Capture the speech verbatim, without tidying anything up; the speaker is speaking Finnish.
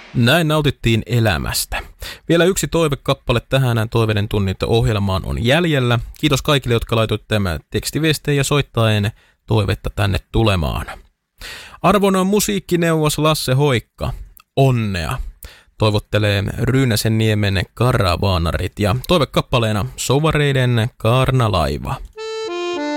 Näin nautittiin elämästä. Vielä yksi toivekappale tähän Toiveiden tunnit ohjelmaan on jäljellä. Kiitos kaikille, jotka laitoitte tämän tekstiviesteen ja soittaen toivetta tänne tulemaan. Arvonon musiikkineuvos Lasse Hoikka, onnea. Toivottelee Ryynäsen niemen karavaanarit ja toivekappaleena Sovareiden Kaarnalaiva.